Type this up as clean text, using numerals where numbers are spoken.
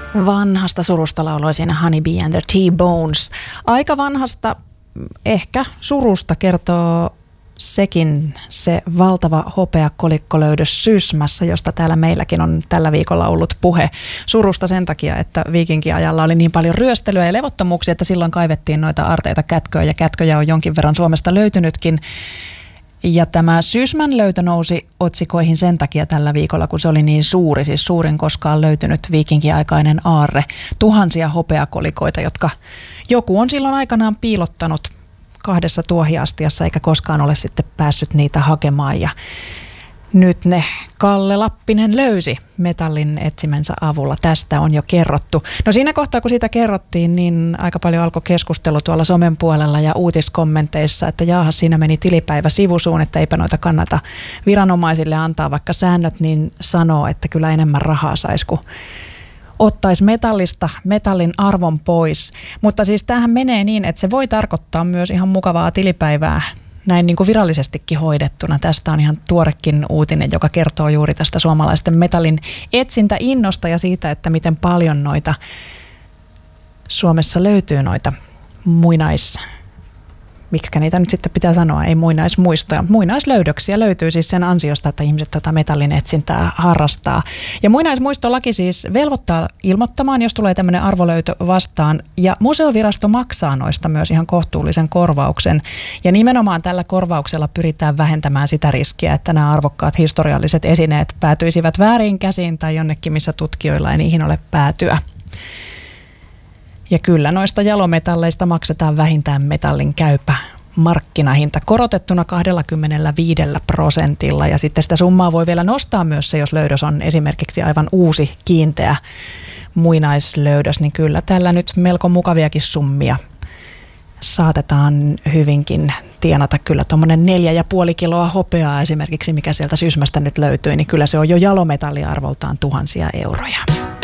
Vanhasta surusta lauloi siinä Honey Bee and the T-Bones. Aika vanhasta, ehkä surusta kertoo sekin se valtava hopeakolikkolöydös Sysmässä, josta täällä meilläkin on tällä viikolla ollut puhe. Surusta sen takia, että viikinkiajalla oli niin paljon ryöstelyä ja levottomuuksia, että silloin kaivettiin noita aarteita kätköön ja kätköjä on jonkin verran Suomesta löytynytkin. Ja tämä Sysmän löytö nousi otsikoihin sen takia tällä viikolla, kun se oli niin suuri, siis suurin koskaan löytynyt viikinkiaikainen aarre. Tuhansia hopeakolikoita, jotka joku on silloin aikanaan piilottanut 2 tuohiastiassa eikä koskaan ole sitten päässyt niitä hakemaan. Ja nyt ne Kalle Lappinen löysi metallin etsimensä avulla. Tästä on jo kerrottu. No siinä kohtaa, kun siitä kerrottiin, niin aika paljon alkoi keskustelu tuolla somen puolella ja uutiskommenteissa, että jaaha, siinä meni tilipäivä sivusuun, että eipä noita kannata viranomaisille antaa, vaikka säännöt niin sanoo, että kyllä enemmän rahaa saisi, kun ottaisi metallin arvon pois. Mutta siis tämähän menee niin, että se voi tarkoittaa myös ihan mukavaa tilipäivää näin niin kuin virallisestikin hoidettuna. Tästä on ihan tuorekin uutinen, joka kertoo juuri tästä suomalaisten metallin etsintäinnosta ja siitä, että miten paljon noita Suomessa löytyy noita miksikä niitä nyt sitten pitää sanoa, ei muinaismuistoja, mutta muinaislöydöksiä löytyy siis sen ansiosta, että ihmiset metallin etsintää harrastaa. Ja muinaismuistolaki siis velvoittaa ilmoittamaan, jos tulee tämmöinen arvolöytö vastaan, ja museovirasto maksaa noista myös ihan kohtuullisen korvauksen. Ja nimenomaan tällä korvauksella pyritään vähentämään sitä riskiä, että nämä arvokkaat historialliset esineet päätyisivät väärin käsiin tai jonnekin, missä tutkijoilla ei niihin ole päätyä. Ja kyllä noista jalometalleista maksetaan vähintään metallin käypä markkinahinta korotettuna 25%. Ja sitten sitä summaa voi vielä nostaa myös se, jos löydös on esimerkiksi aivan uusi kiinteä muinaislöydös. Niin kyllä tällä nyt melko mukaviakin summia saatetaan hyvinkin tienata. Kyllä tuommoinen 4,5 kiloa hopeaa esimerkiksi, mikä sieltä Sysmästä nyt löytyy, niin kyllä se on jo jalometalliarvoltaan tuhansia euroja.